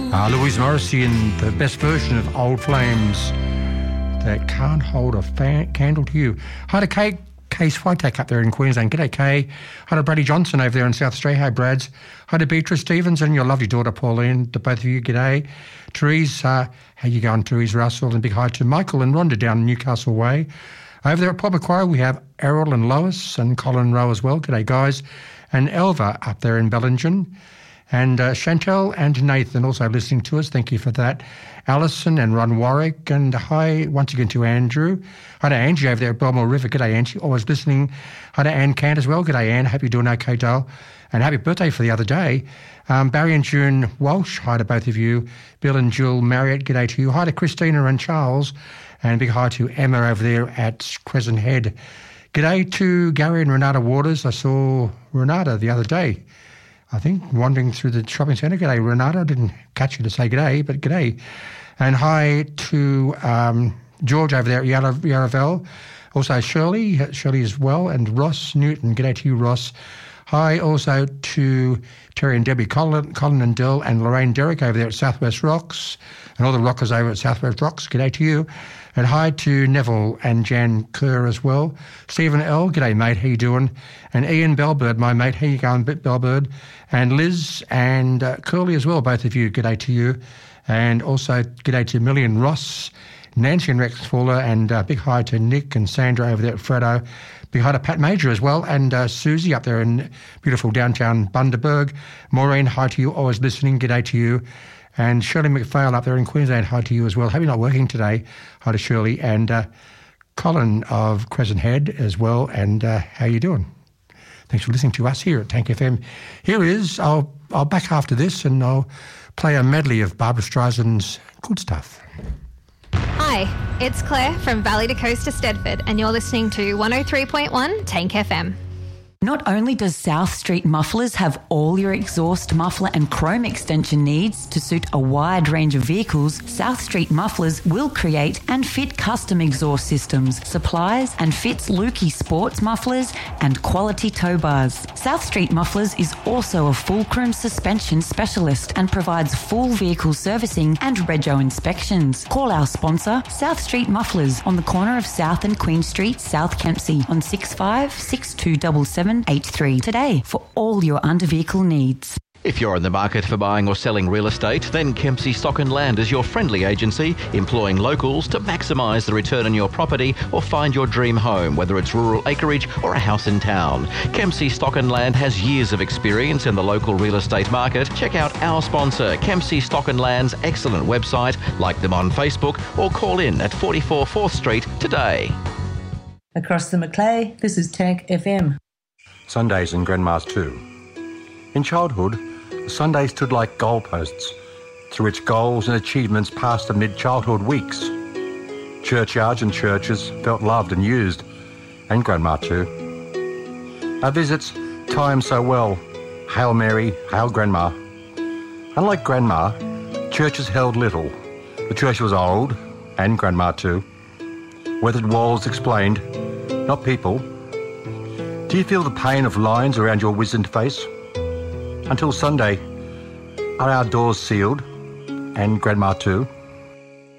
Louise Morrissey in the best version of Old Flames that can't hold a candle to you. Hi to Kay Switek up there in Queensland. G'day, Kay. Hi to Brady Johnson over there in South Australia. Hi, Brads. Hi to Beatrice Stevens and your lovely daughter, Pauline. To both of you, g'day. Therese, how you going, Therese Russell? And big hi to Michael and Rhonda down Newcastle Way. Over there at Port Macquarie, we have Errol and Lois and Colin Rowe as well. G'day, guys. And Elva up there in Bellingen. And Chantel and Nathan also listening to us. Thank you for that. Alison and Ron Warwick. And hi once again to Andrew. Hi to Angie over there at Belmore River. G'day, Angie. Always listening. Hi to Anne Cant as well. G'day, Anne. Hope you're doing okay, doll. And happy birthday for the other day. Barry and June Walsh. Hi to both of you. Bill and Jill Marriott. G'day to you. Hi to Christina and Charles. And a big hi to Emma over there at Crescent Head. G'day to Gary and Renata Waters. I saw Renata the other day, I think, wandering through the shopping centre. G'day, Renata. I didn't catch you to say g'day, but g'day. And hi to George over there at Yarraville. Also Shirley as well, and Ross Newton. G'day to you, Ross. Hi also to Terry and Debbie, Colin and Dill, and Lorraine Derrick over there at Southwest Rocks, and all the rockers over at Southwest Rocks. G'day to you. And hi to Neville and Jan Kerr as well. Stephen L. G'day, mate. How you doing? And Ian Bellbird, my mate. How you going, Bellbird? And Liz and Curly as well, both of you. G'day to you. And also g'day to Millie and Ross, Nancy and Rex Fuller, and big hi to Nick and Sandra over there at Freddo. Big hi to Pat Major as well, and Susie up there in beautiful downtown Bundaberg. Maureen, hi to you. Always listening. G'day to you. And Shirley McPhail up there in Queensland, hi to you as well. Hope you're not working today. Hi to Shirley. And Colin of Crescent Head as well. And how you doing? Thanks for listening to us here at Tank FM. Here is, I'll back after this and I'll play a medley of Barbra Streisand's Good Stuff. Hi, it's Claire from Valley to Coast to Stedford, and you're listening to 103.1 Tank FM. Not only does South Street Mufflers have all your exhaust, muffler and chrome extension needs to suit a wide range of vehicles, South Street Mufflers will create and fit custom exhaust systems, supplies and fits Lukey sports mufflers and quality tow bars. South Street Mufflers is also a fulcrum suspension specialist and provides full vehicle servicing and rego inspections. Call our sponsor, South Street Mufflers, on the corner of South and Queen Street, South Kempsey, on 656277 83 today for all your under-vehicle needs. If you're in the market for buying or selling real estate, then Kempsey Stock and Land is your friendly agency, employing locals to maximise the return on your property or find your dream home, whether it's rural acreage or a house in town. Kempsey Stock and Land has years of experience in the local real estate market. Check out our sponsor, Kempsey Stock and Land's excellent website, like them on Facebook, or call in at 44 4th Street today. Across the Macleay, this is Tank FM. Sundays and grandmas too. In childhood, Sundays stood like goalposts, through which goals and achievements passed amid childhood weeks. Churchyards and churches felt loved and used, and grandma too. Our visits timed so well. Hail Mary, hail grandma. Unlike grandma, churches held little. The church was old, and grandma too. Weathered walls explained, not people. Do you feel the pain of lines around your wizened face? Until Sunday, are our doors sealed? And grandma too?